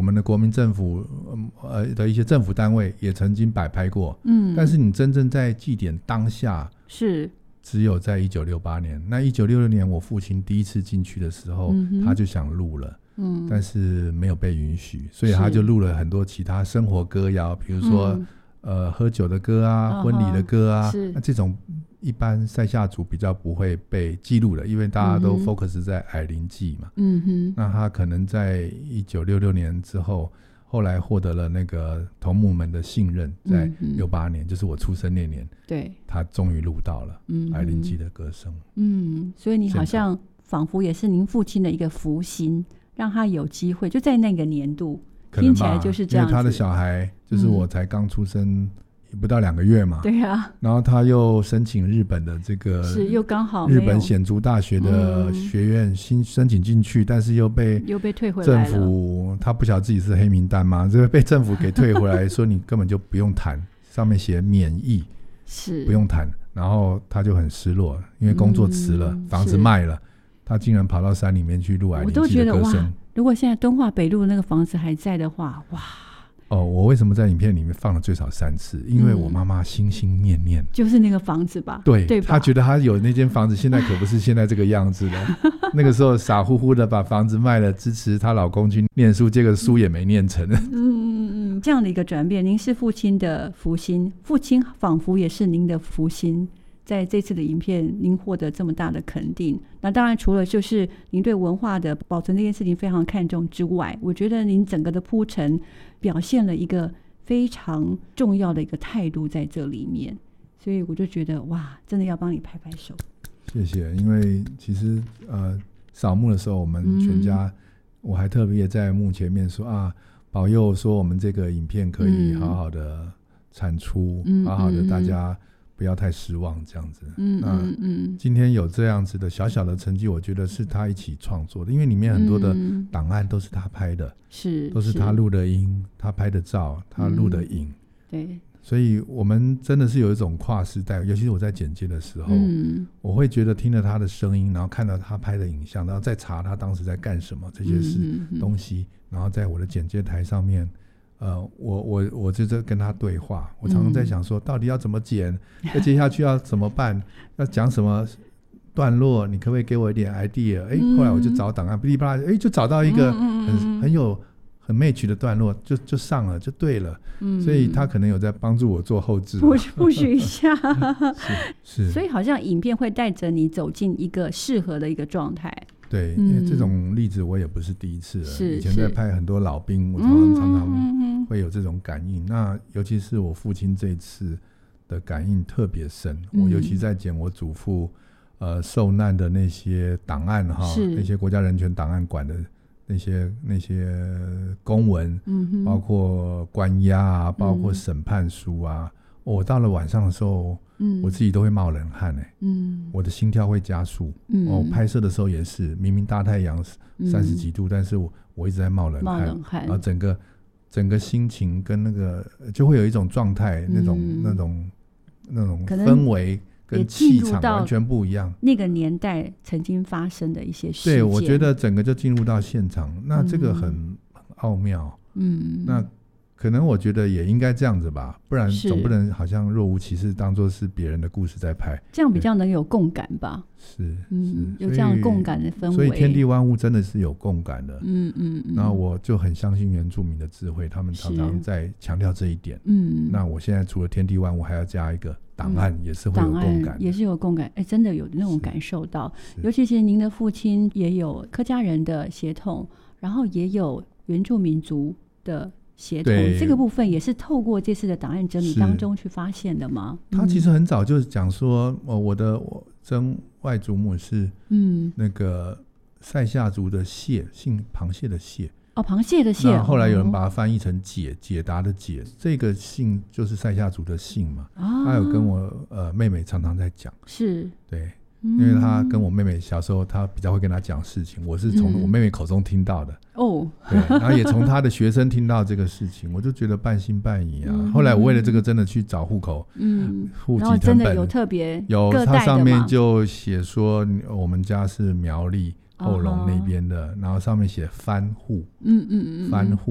们的国民政府的一些政府单位也曾经摆拍过，但是你真正在祭典当下是只有在1968年。那1966年我父亲第一次进去的时候，他就想录了，但是没有被允许，所以他就录了很多其他生活歌谣，比如说喝酒的歌啊，婚礼的歌啊，那这种一般塞夏族比较不会被记录的，因为大家都 focus 在矮灵祭嘛。那他可能在1966年之后，后来获得了那个头目们的信任，在68年，就是我出生那年，对，他终于录到了矮灵祭的歌声。 所以你好像仿佛也是您父亲的一个福星，让他有机会就在那个年度，听起来就是这样子。 因为他的小孩就是我才刚出生不到2个月嘛， 对啊， 然后他又申请日本的这个是又刚好日本显族大学的学院新申请进去，但是又被退回来了。 政府他不晓得自己是黑名单嘛，就被政府给退回来说你根本就不用谈，上面写免疫，是不用谈。然后他就很失落，因为工作辞了，房子卖了，他竟然跑到山里面去录矮灵祭的歌声。 如果现在敦化北路那个房子还在的话，哇！ 我为什么在影片里面放了最少3次？因为我妈妈心心念念就是那个房子吧，对吧？ 她觉得她有那间房子，现在可不是现在这个样子的。那个时候傻乎乎的把房子卖了，支持她老公去念书，这个书也没念成。 这样的一个转变，您是父亲的福星，父亲仿佛也是您的福星。在这次的影片您获得这么大的肯定，那当然除了就是您对文化的保存这件事情非常看重之外，我觉得您整个的铺陈表现了一个非常重要的一个态度在这里面，所以我就觉得哇，真的要帮你拍拍手。 谢谢。因为其实扫墓的时候我们全家，我还特别在墓前面说保佑说我们这个影片可以好好的产出，好好的大家不要太失望这样子。今天有这样子的小小的成绩，我觉得是他一起创作的，因为里面很多的档案都是他拍的，都是他录的音，他拍的照，他录的影。对，所以我们真的是有一种跨时代，尤其是我在剪接的时候，我会觉得听了他的声音，然后看到他拍的影像，然后再查他当时在干什么这些东西，然后在我的剪接台上面我就在跟他对话，我常常在想说到底要怎么剪，要接下去要怎么办，要讲什么段落，你可不可以给我一点 idea。 后来我就找档案噼里啪啦，就找到一个很 match 的段落，就上了，就对了。所以他可能有在帮助我做后制， 不许一下是所以好像影片会带着你走进一个适合的一个状态。 对，因为这种例子我也不是第一次了，以前在拍很多老兵，我常常会有这种感应。那尤其是我父亲这一次的感应特别深，我尤其在剪我祖父受难的那些档案那些国家人权档案馆的那些公文，包括关押包括审判书我到了晚上的时候，我自己都会冒冷汗我的心跳会加速。拍摄的时候也是，明明大太阳30几度，但是我一直在冒冷汗，然后整个心情跟那个就会有一种状态，那种氛围跟气场完全不一样， 那个年代曾经发生的一些事件。 对，我觉得整个就进入到现场，那这个很奥妙。那可能我觉得也应该这样子吧，不然总不能好像若无其事当作是别人的故事在拍， 这样比较能有共感吧。 是有这样共感的氛围， 所以天地万物真的是有共感的。那我就很相信原住民的智慧，他们常常在强调这一点。那我现在除了天地万物还要加一个档案，也是会有共感， 也是有共感。真的有那种感受到，尤其是您的父亲也有客家人的血统，然后也有原住民族的协同，这个部分也是透过这次的档案整理当中去发现的吗？ 他其实很早就讲说，我曾外祖母是那个塞夏族的蟹，姓螃蟹的蟹。 螃蟹的蟹。 后来有人把它翻译成解答的解，这个姓就是塞夏族的姓嘛。他有跟我妹妹常常在讲，是对。因为他跟我妹妹小时候，他比较会跟他讲事情，我是从我妹妹口中听到的。对，然后也从他的学生听到这个事情，我就觉得半信半疑后来我为了这个真的去找户口，户籍誊本， 有特别有，它上面就写说我们家是苗栗后龙那边的，然后上面写番户，番户。